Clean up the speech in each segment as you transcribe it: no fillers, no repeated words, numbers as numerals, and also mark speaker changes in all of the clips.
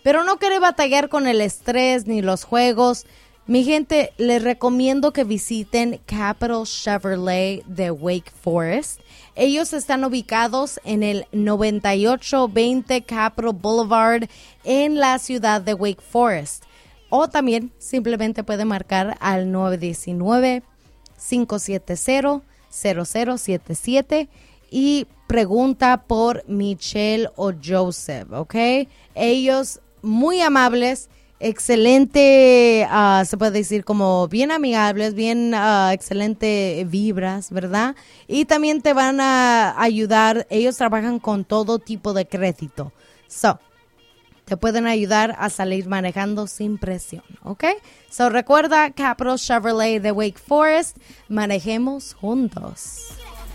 Speaker 1: pero no quiere batallar con el estrés ni los juegos, mi gente, les recomiendo que visiten Capital Chevrolet de Wake Forest. Ellos están ubicados en el 9820 Capital Boulevard en la ciudad de Wake Forest. O también simplemente puede marcar al 919-570-0077 y pregunta por Michelle o Joseph, ¿ok? Ellos muy amables, excelente, se puede decir como bien amigables, bien excelente vibras, ¿verdad? Y también te van a ayudar, ellos trabajan con todo tipo de crédito. Te pueden ayudar a salir manejando sin presión, ¿ok? Recuerda, Capital Chevrolet de Wake Forest, manejemos juntos.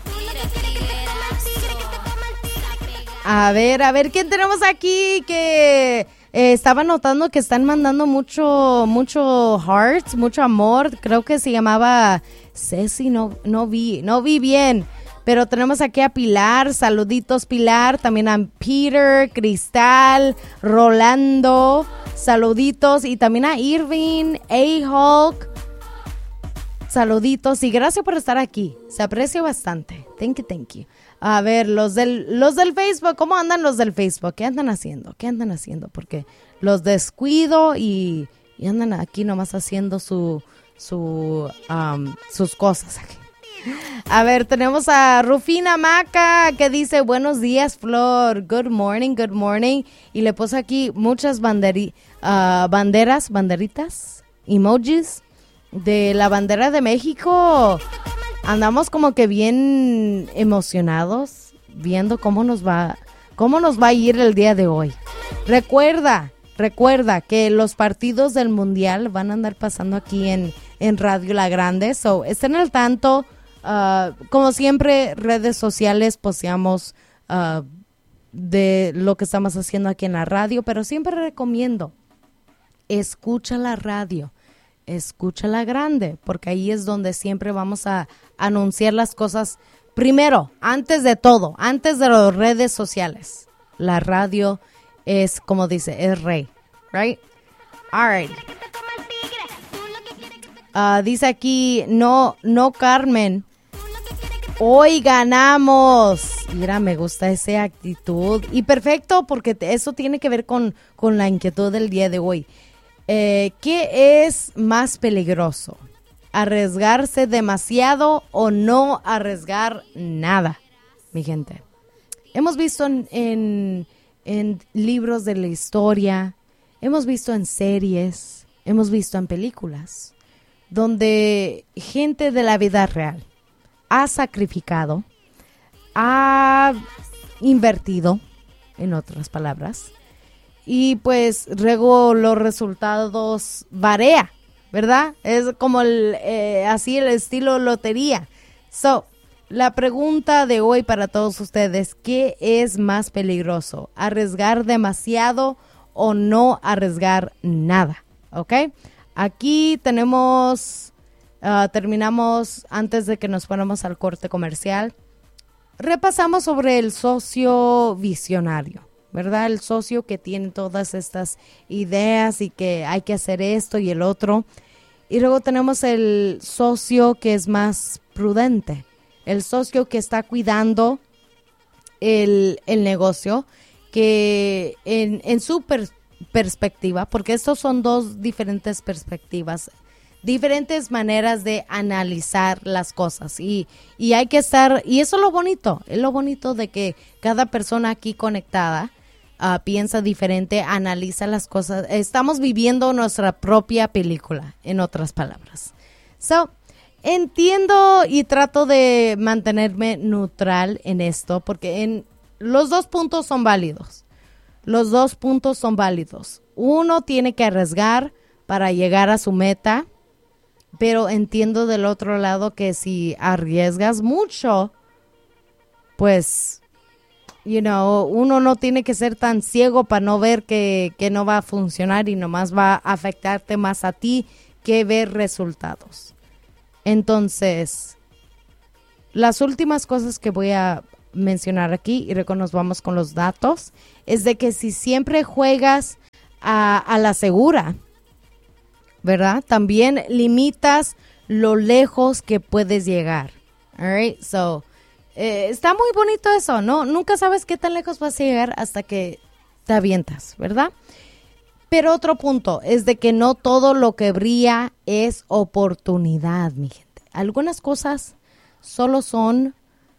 Speaker 1: A ver, ¿quién tenemos aquí que estaba notando que están mandando mucho hearts, mucho amor? Creo que se llamaba Ceci, no vi bien. Pero tenemos aquí a Pilar, saluditos Pilar, también a Peter, Cristal, Rolando, saluditos, y también a Irving, A-Hulk, saluditos, y gracias por estar aquí, se aprecia bastante, thank you. A ver, los del Facebook, ¿cómo andan los del Facebook? ¿Qué andan haciendo? Porque los descuido y andan aquí nomás haciendo sus cosas aquí. A ver, tenemos a Rufina Maca que dice, buenos días, Flor, good morning, y le puso aquí muchas banderitas, emojis de la bandera de México. Andamos como que bien emocionados viendo cómo nos va a ir el día de hoy. Recuerda que los partidos del Mundial van a andar pasando aquí en Radio La Grande, estén al tanto. Como siempre, redes sociales posteamos de lo que estamos haciendo aquí en la radio, pero siempre recomiendo, escucha la radio, escucha La Grande, porque ahí es donde siempre vamos a anunciar las cosas primero, antes de todo, antes de las redes sociales. La radio es, como dice, es rey, right? All right. Dice aquí, no Carmen, hoy ganamos. Mira, me gusta esa actitud. Y perfecto, porque eso tiene que ver con la inquietud del día de hoy. ¿Qué es más peligroso? ¿Arriesgarse demasiado o no arriesgar nada, mi gente? Hemos visto en libros de la historia, hemos visto en series, hemos visto en películas, donde gente de la vida real ha sacrificado, ha invertido, en otras palabras, y pues luego los resultados varía, ¿verdad? Es como así el estilo lotería. La pregunta de hoy para todos ustedes, ¿qué es más peligroso? ¿Arriesgar demasiado o no arriesgar nada? ¿Ok? Aquí tenemos, terminamos antes de que nos ponamos al corte comercial. Repasamos sobre el socio visionario, ¿verdad? El socio que tiene todas estas ideas y que hay que hacer esto y el otro. Y luego tenemos el socio que es más prudente, el socio que está cuidando el negocio, que en su perspectiva, porque estos son dos diferentes perspectivas, diferentes maneras de analizar las cosas y hay que estar, y eso es lo bonito de que cada persona aquí conectada piensa diferente, analiza las cosas. Estamos viviendo nuestra propia película, en otras palabras. Entiendo y trato de mantenerme neutral en esto, porque los dos puntos son válidos. Uno tiene que arriesgar para llegar a su meta, pero entiendo del otro lado que si arriesgas mucho, pues, uno no tiene que ser tan ciego para no ver que no va a funcionar y nomás va a afectarte más a ti que ver resultados. Entonces, las últimas cosas que voy a mencionar aquí, y luego nos vamos con los datos, es de que si siempre juegas a la segura, ¿verdad? También limitas lo lejos que puedes llegar. All right, so está muy bonito eso, ¿no? Nunca sabes qué tan lejos vas a llegar hasta que te avientas, ¿verdad? Pero otro punto es de que no todo lo que brilla es oportunidad, mi gente. Algunas cosas solo son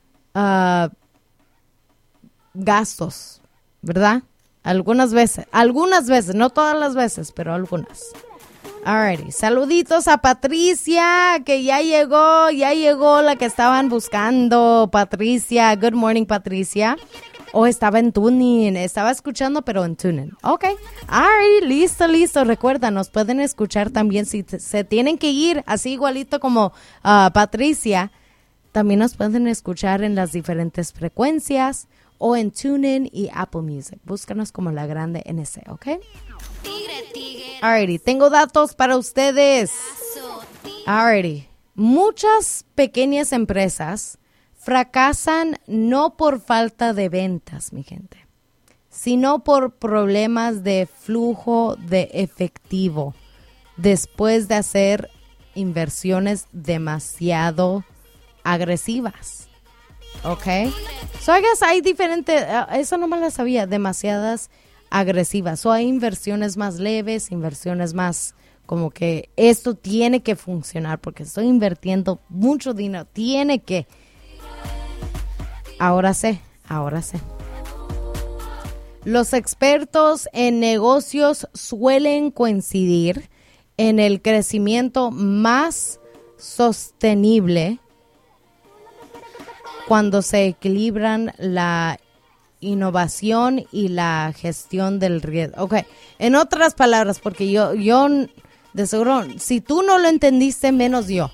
Speaker 1: gastos, ¿verdad? Algunas veces, no todas las veces, pero algunas. Alrighty, saluditos a Patricia, que ya llegó la que estaban buscando. Patricia, good morning, Patricia. Estaba en tuning, estaba escuchando, pero en tuning. Ok, alright, listo. Recuerda, nos pueden escuchar también si se tienen que ir, así igualito como Patricia. También nos pueden escuchar en las diferentes frecuencias o en TuneIn y Apple Music. Búscanos como La Grande NC, ¿ok? Alrighty, tengo datos para ustedes. Alrighty, muchas pequeñas empresas fracasan no por falta de ventas, mi gente, sino por problemas de flujo de efectivo después de hacer inversiones demasiado agresivas. Ok, so I guess hay diferentes, eso no me lo sabía, demasiadas agresivas. O hay inversiones más leves, inversiones más como que esto tiene que funcionar porque estoy invirtiendo mucho dinero, tiene que. Ahora sé. Los expertos en negocios suelen coincidir en el crecimiento más sostenible cuando se equilibran la innovación y la gestión del riesgo. Ok, en otras palabras, porque yo de seguro, si tú no lo entendiste, menos yo.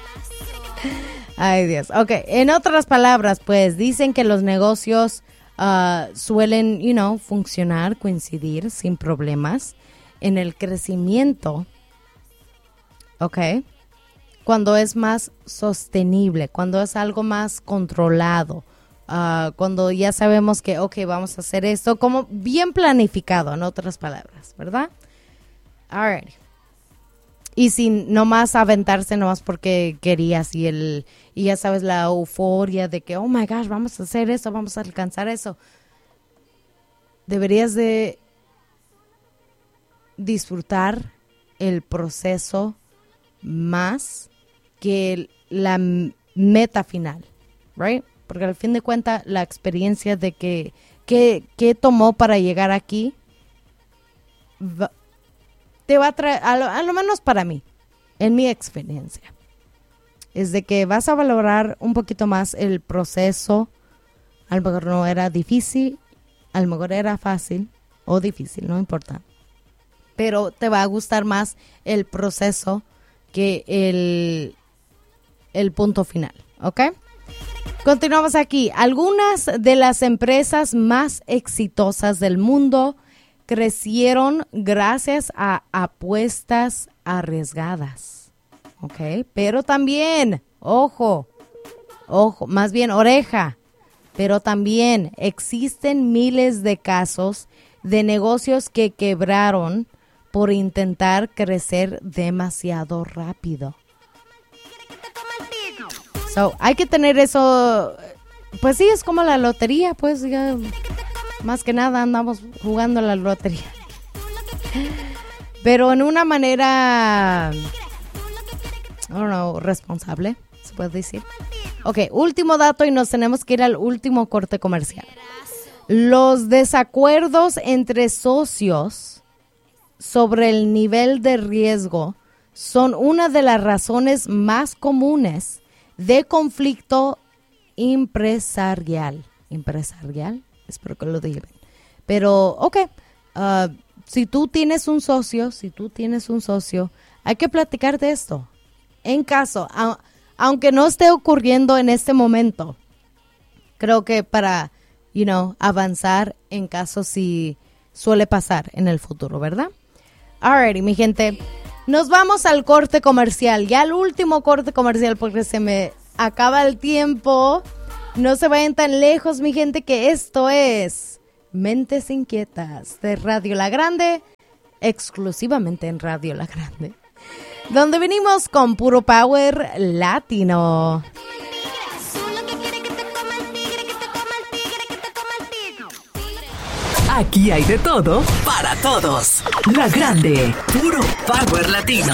Speaker 1: Ay, Dios. Ok, en otras palabras, pues dicen que los negocios suelen, funcionar, coincidir sin problemas en el crecimiento. Ok. Cuando es más sostenible, cuando es algo más controlado, cuando ya sabemos que, vamos a hacer esto, como bien planificado, en otras palabras, ¿verdad? All right. Y sin nomás aventarse nomás porque querías y ya sabes la euforia de que, oh my gosh, vamos a hacer eso, vamos a alcanzar eso. Deberías de disfrutar el proceso más que la meta final, right? Porque al fin de cuentas la experiencia de que tomó para llegar aquí te va a traer, a lo menos para mí, en mi experiencia, es de que vas a valorar un poquito más el proceso. A lo mejor no era difícil, a lo mejor era fácil o difícil, no importa, pero te va a gustar más el proceso que el punto final, ¿ok? Continuamos aquí. Algunas de las empresas más exitosas del mundo crecieron gracias a apuestas arriesgadas, ¿ok? Pero también, ojo, más bien oreja, pero también existen miles de casos de negocios que quebraron por intentar crecer demasiado rápido. So, hay que tener eso, pues sí, es como la lotería, pues ya, más que nada andamos jugando la lotería. Pero en una manera, responsable, se puede decir. Ok, último dato y nos tenemos que ir al último corte comercial. Los desacuerdos entre socios sobre el nivel de riesgo son una de las razones más comunes de conflicto empresarial. Espero que lo digan. Pero, si tú tienes un socio, hay que platicar de esto. En caso, aunque no esté ocurriendo en este momento, creo que para, avanzar en caso si suele pasar en el futuro, ¿verdad? Alrighty, mi gente. Nos vamos al corte comercial, ya el último corte comercial porque se me acaba el tiempo. No se vayan tan lejos, mi gente, que esto es Mentes Inquietas de Radio La Grande exclusivamente en Radio La Grande, donde venimos con puro power latino.
Speaker 2: Aquí hay de todo para todos. La Grande, puro power latino.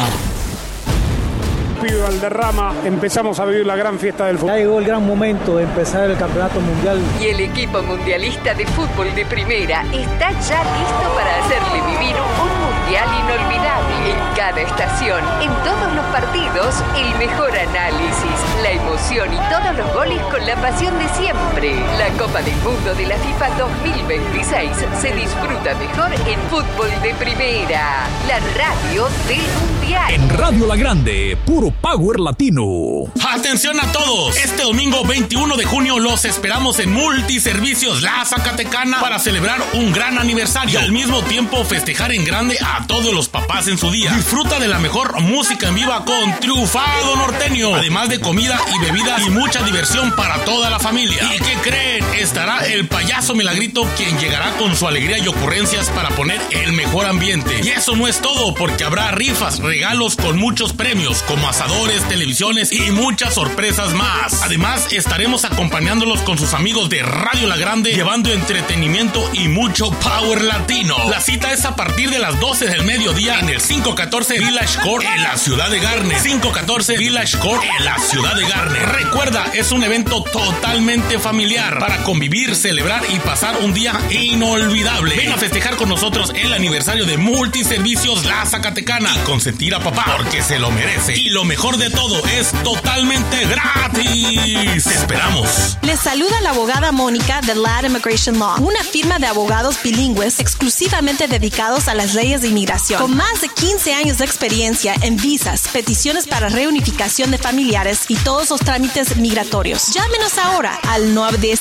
Speaker 3: Pido Valderrama, empezamos a vivir la gran fiesta del fútbol.
Speaker 4: Ya llegó el gran momento de empezar el campeonato mundial.
Speaker 5: Y el equipo mundialista de fútbol de primera está ya listo para hacerle vivir un mundial inolvidable. En cada estación, en todos los partidos, el mejor análisis, la emoción y todos los goles con la pasión de siempre. La Copa del Mundo de la FIFA 2026 se disfruta mejor en fútbol de primera. La radio del mundial.
Speaker 6: En Radio La Grande, puro power latino.
Speaker 7: ¡Atención a todos! Este domingo 21 de junio los esperamos en Multiservicios La Zacatecana para celebrar un gran aniversario y al mismo tiempo festejar en grande a todos los papás en su día. Disfruta de la mejor música en viva con Triunfado Norteño, además de comida y bebidas y mucha diversión para toda la familia. ¿Y qué creen? Estará el payaso Milagrito, quien llegará con su alegría y ocurrencias para poner el mejor ambiente. Y eso no es todo, porque habrá rifas, regalos con muchos premios, como asadores, televisiones y muchas sorpresas más. Además, estaremos acompañándolos con sus amigos de Radio La Grande, llevando entretenimiento y mucho power latino. La cita es a partir de las 12 del mediodía en el 514 Village Court en la ciudad de Garner. 514 Village Court en la ciudad de Garner. Recuerda, es un evento totalmente familiar para convivir, celebrar y pasar un día inolvidable. Ven a festejar con nosotros el aniversario de Multiservicios La Zacatecana y consentir a papá, porque se lo merece. Y lo mejor de todo, es totalmente gratis. ¡Te esperamos!
Speaker 8: Les saluda la abogada Mónica de Ladd Immigration Law, una firma de abogados bilingües exclusivamente dedicados a las leyes de inmigración. Con más de 15 años de experiencia en visas, peticiones para reunificación de familiares y todos los trámites migratorios. Llámenos ahora al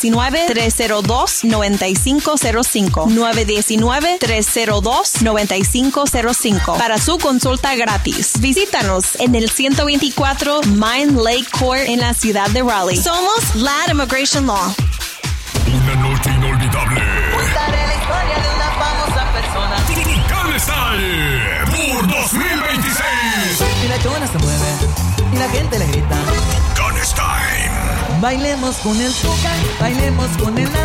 Speaker 8: 919-302-9505. 919-302-9505 para su consulta gratis. Visítanos en el 124 Mine Lake Court en la ciudad de Raleigh. Somos Ladd Immigration Law.
Speaker 6: Una noche inolvidable.
Speaker 9: Contaré la historia de una famosa persona.
Speaker 6: Tucán Style por 2026.
Speaker 9: Y la chona se mueve y la gente le grita.
Speaker 6: Tucán Style.
Speaker 9: Bailemos con el Tucán, bailemos con el